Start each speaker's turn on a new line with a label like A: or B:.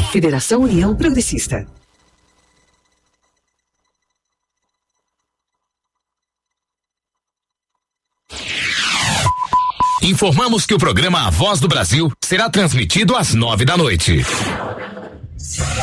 A: Federação União Progressista.
B: Informamos que o programa A Voz do Brasil será transmitido às 9 da noite.